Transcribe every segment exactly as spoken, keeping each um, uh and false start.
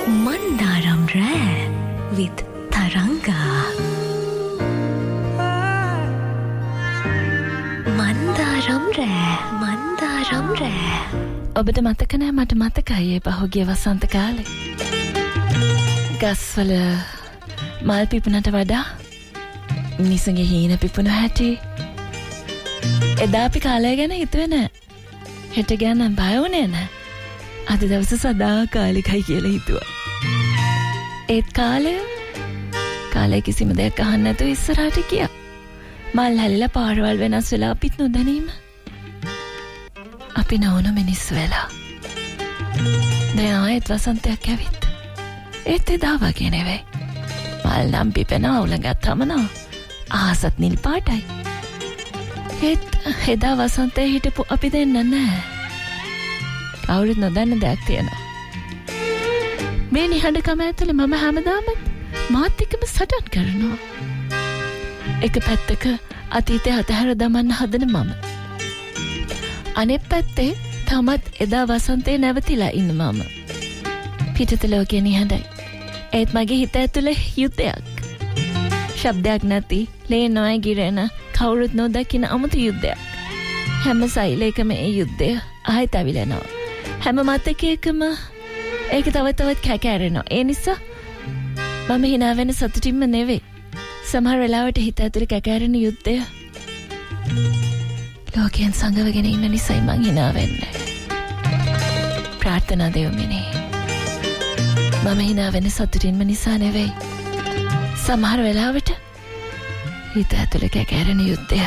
Mandaram Rare with Taranga. Mandaram Rare, Mandaram Rare. ඔබට මතක නෑ මට මතකයි ඒ පහුගිය වසන්ත කාලේ. ගස්වල මල් පිපුණට වඩා මිනිසුන්ගේ හීන පිපුණ හැටි. එදා අපි කාලය ගැන හිතුවේ නෑ. හෙට ගැන බය වුණේ නෑ. අද දවස සදාකාලිකයි කියලා හිතුවා. ඒත් කාලය කාලය කිසිම දෙයක් අහන්න නැතුව ඉස්සරහට ගියා. මල් හැලිලා පාරවල් වෙනස් වෙලා අපිත් නොදැනීම. අපි නෝන මිනිස්සු වෙලා. දැන් ආයෙත් වසන්තයක් ඇවිත්. ඒත් එදා වගේ නෙවෙයි. මල් නම් පිපෙනවා උලඟත් හමනවා. ආසත් නිල් පාටයි. ඒත් එදා වසන්තේ හිටපු අපි දෙන්න නෑ. කවුරුත් නොදන්න දෙයක් තියෙනවා. මේ නිහඬකම ඇතුලේ මම හැමදාම මාත් එක්කම සටන් කරනවා. එක පැත්තක අතීතය අතහැර දමන්න හදන මම. අනෙක් පැත්තේ තමත් එදා වසන්තේ නැවතිලා ඉන්න මම. පිටත ලෝකේ නිහඬයි. ඒත් මගේ හිත ඇතුලේ යුද්ධයක්. ශබ්දයක් නැති, ලේ නොඇගිරෙන, කවුරුත් නොදකින අමුතු යුද්ධයක්. හැම සෛලයකම ඒ යුද්ධය ආයෙත් ඇවිලෙනවා. හැම මතකයකම ඒක තව තවත් කැකෑරෙනවා. ඒ නිසා මම hina වෙන සතුටින්ම නෙවෙයි. සමහර වෙලාවට හිත ඇතුලේ කැකෑරෙන යුද්ධය ලෝකයෙන් සංගවගෙන ඉන්න නිසායි මං hina වෙන්නේ. ප්‍රාර්ථනා දෙවමිනේ. මම hina වෙන සතුටින්ම නිසා නෙවෙයි. සමහර වෙලාවට හිත ඇතුලේ කැකෑරෙන යුද්ධය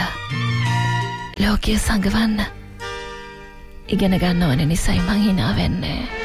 ලෝකයේ සංගවන්න ඉගෙන ගන්න ඕන නිසායි මං hina වෙන්නේ.